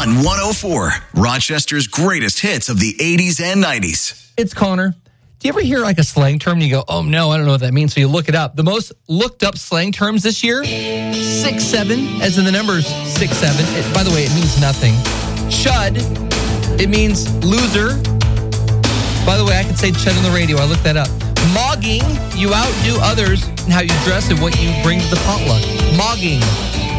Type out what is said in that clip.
Fan 104, Rochester's greatest hits of the 80s and 90s. It's Connor. Do you ever hear like a slang term and you go, oh no, I don't know what that means? So you look it up. The most looked up slang terms this year, 6'7", as in the numbers 6'7". By the way, it means nothing. Chud, it means loser. By the way, I can say chud on the radio. I looked that up. Mogging, you outdo others in how you dress and what you bring to the potluck. Mogging.